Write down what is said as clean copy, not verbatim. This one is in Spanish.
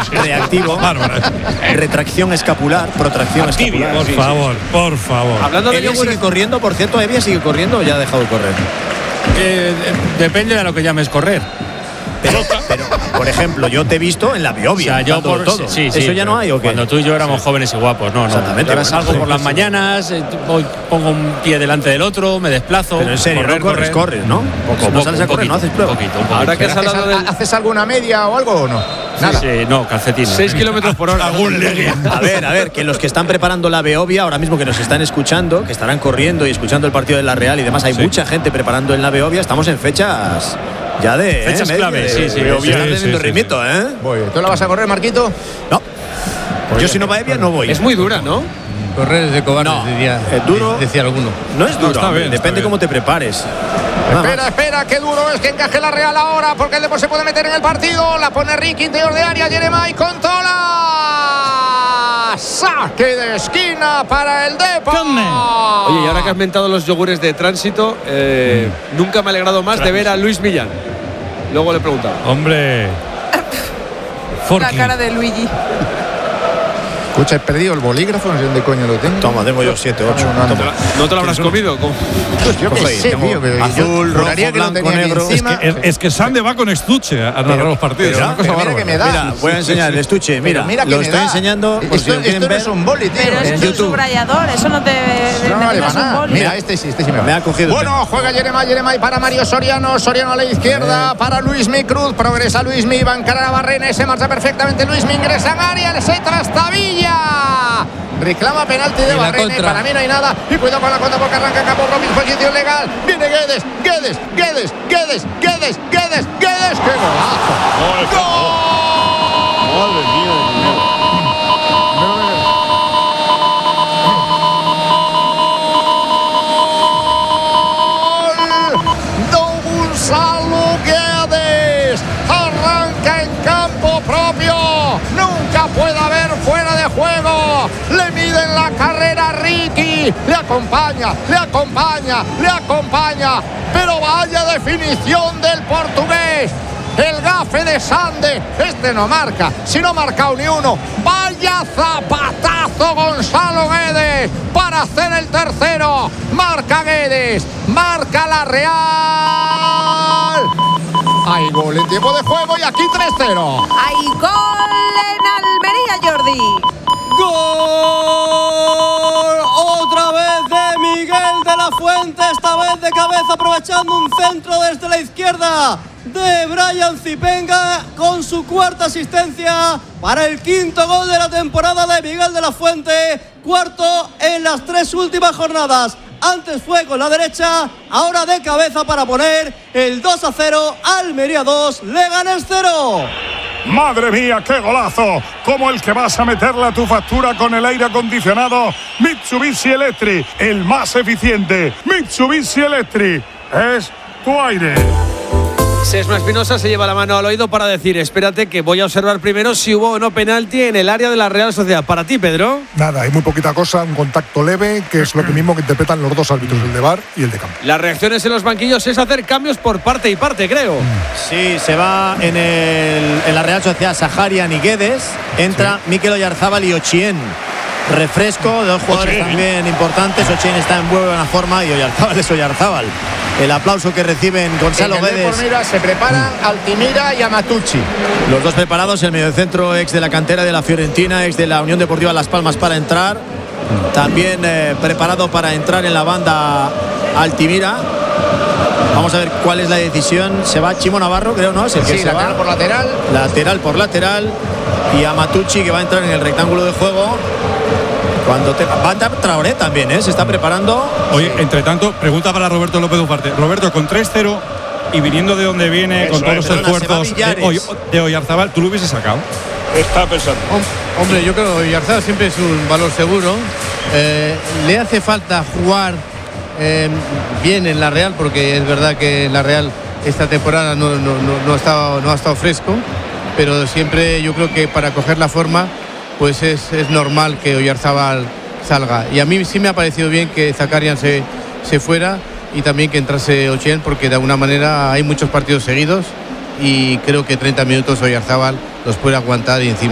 reactivo, retracción escapular, protracción escapular. Por favor. Hablando de Evia sigue corriendo, por cierto, ¿Evia sigue corriendo o ya ha dejado de correr? Depende de lo que llames correr. Pero, por ejemplo, yo te he visto en la Biobia. O sea, yo por todo. Sí, ¿Eso ya no hay o qué? Cuando tú y yo éramos jóvenes y guapos, no. Exactamente. Ahora salgo por las mañanas, pongo un pie delante del otro, me desplazo. Pero en serio, corres, ¿no? No sales a correr, no haces prueba. Un poquito. Ahora que has hablado ¿haces alguna media o algo o no? Nada. Sí, no, calcetines. 6 kilómetros por hora. A ver, que los que están preparando la Beovia, ahora mismo que nos están escuchando, que estarán corriendo y escuchando el partido de la Real y demás, hay mucha gente preparando en la Beovia. Estamos en fechas ya de fechas clave, sí. Están teniendo ritmito, ¿eh? ¿Tú la vas a correr, Marquito? No. Yo si no va Evia no voy. Es muy dura, ¿no? Correr es de cobardes, es duro. Decía alguno. No es duro, depende cómo te prepares. Espera, qué duro es que encaje la Real ahora, porque el Depor se puede meter en el partido. La pone Ricky, interior de área, Jeremai con Tola. Saque de esquina para el Depor. Oye, y ahora que has mentado los yogures de tránsito, nunca me he alegrado más de ver a Luis Millán. Luego le he preguntado. Hombre. La cara de Luigi. Escucha, he perdido el bolígrafo, no sé dónde coño lo tengo. Toma, tengo yo 7, 8. ¿No te lo habrás comido? Yo qué sé, tío. Azul, rojo, blanco, negro. Es que Sande va con estuche a narrar los partidos. Mira, voy a enseñar el estuche. Mira, lo estoy enseñando. Esto no es un boli, tío. Pero eso es un subrayador, eso no te es un boli. Mira, este sí me ha cogido. Bueno, juega Jeremai para Mario Soriano a la izquierda, para Luismi Cruz, progresa Luismi, va a encarar a Barrene, se marcha perfectamente Luismi, ingresa en área, se trastabilla. Reclama penalti de Barrene, para mí no hay nada. Y cuidado con la contra porque arranca Capo Robin, posición legal. Viene Guedes. ¡Qué golazo! ¡Gol! ¡Madre mía! Gonzalo Guedes arranca en campo propio. Nunca puede haber fuera de juego. Le miden la carrera a Ricky. Le acompaña. Pero vaya definición del portugués. El gafe de Sande. Este no marca. Si no ha marcado ni uno. Vaya zapatazo Gonzalo Guedes para hacer el tercero. Marca Guedes. Marca la Real. Hay gol en tiempo de juego y aquí 3-0. Hay gol en Almería, Jordi. ¡Gol! Otra vez de Miguel de la Fuente, esta vez de cabeza, aprovechando un centro desde la izquierda de Brian Zipenga, con su cuarta asistencia para el quinto gol de la temporada de Miguel de la Fuente, cuarto en las 3 últimas jornadas. Antes fue con la derecha, ahora de cabeza para poner el 2-0, Almería 2, Leganés 0. ¡Madre mía, qué golazo! Como el que vas a meterle a tu factura con el aire acondicionado Mitsubishi Electric, el más eficiente. Mitsubishi Electric es tu aire. Sesma Espinosa se lleva la mano al oído para decir: espérate que voy a observar primero si hubo o no penalti en el área de la Real Sociedad. Para ti, Pedro. Nada, hay muy poquita cosa, un contacto leve, que es lo que mismo que interpretan los dos árbitros, el de VAR y el de campo. Las reacciones en los banquillos es hacer cambios por parte y parte, creo. Sí, se va en la Real Sociedad Saharian y Guedes. Entra Mikel Oyarzábal y Ochien. Refresco, dos jugadores también importantes. Ochien está en buena forma y Oyarzábal es Oyarzábal. El aplauso que reciben Gonzalo Guedes. Se preparan Altimira y Amatucci. Los dos preparados, el mediocentro ex de la cantera de la Fiorentina, ex de la Unión Deportiva Las Palmas para entrar. También preparado para entrar en la banda Altimira. Vamos a ver cuál es la decisión. Se va Chimo Navarro, creo, ¿no? Es el que se lateral va. por lateral. Lateral por lateral. Y Amatucci, que va a entrar en el rectángulo de juego. Va a entrar Traoré también, se está preparando. Oye, entre tanto, pregunta para Roberto López Ufarte. Roberto, con 3-0 y viniendo de donde viene, con todos los esfuerzos de Oyarzábal, ¿tú lo hubieses sacado? Está pensando. Hombre, yo creo que Oyarzábal siempre es un valor seguro. Le hace falta jugar bien en la Real, porque es verdad que la Real esta temporada no ha estado fresco, pero siempre yo creo que para coger la forma pues es normal que Oyarzábal salga. Y a mí sí me ha parecido bien que Zakarian se fuera y también que entrase Ochien, porque de alguna manera hay muchos partidos seguidos y creo que 30 minutos Oyarzábal los puede aguantar y encima